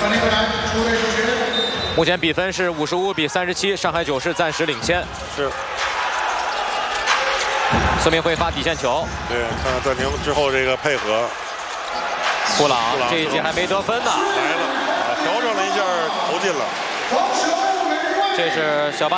目前比分是55比37，上海九世暂时领先。 是。 孙明辉发底线球。 对，看看暂停之后这个配合。 布朗这一节还没得分呢。 来了，调整了一下，投进了。 这是小巴。